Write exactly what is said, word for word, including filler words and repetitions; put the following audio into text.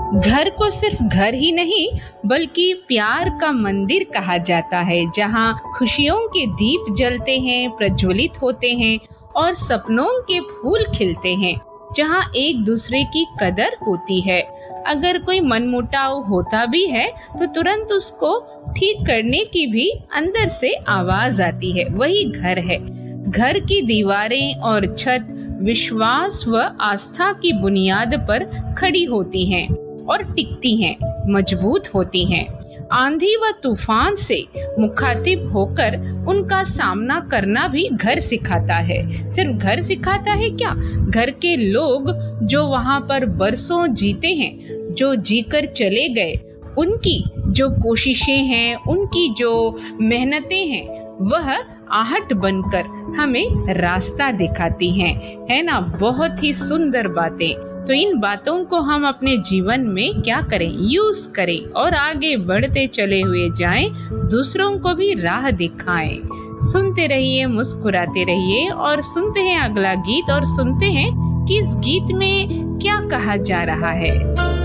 घर को सिर्फ घर ही नहीं बल्कि प्यार का मंदिर कहा जाता है, जहाँ खुशियों के दीप जलते हैं, प्रज्वलित होते हैं और सपनों के फूल खिलते हैं, जहाँ एक दूसरे की कदर होती है। अगर कोई मनमुटाव होता भी है तो तुरंत उसको ठीक करने की भी अंदर से आवाज आती है। वही घर है। घर की दीवारें और छत विश्वास व आस्था की बुनियाद पर खड़ी होती हैं और टिकती हैं, मजबूत होती हैं। आंधी व तूफान से मुखातिब होकर उनका सामना करना भी घर सिखाता है। सिर्फ घर सिखाता है क्या, घर के लोग जो वहां पर बरसों जीते हैं, जो जीकर चले गए, उनकी जो कोशिशें हैं, उनकी जो मेहनतें हैं, वह आहट बनकर हमें रास्ता दिखाती हैं। है ना, बहुत ही सुंदर बातें। तो इन बातों को हम अपने जीवन में क्या करें, यूज करें और आगे बढ़ते चले हुए जाएं, दूसरों को भी राह दिखाएं। सुनते रहिए, मुस्कुराते रहिए और सुनते हैं अगला गीत और सुनते हैं कि इस गीत में क्या कहा जा रहा है।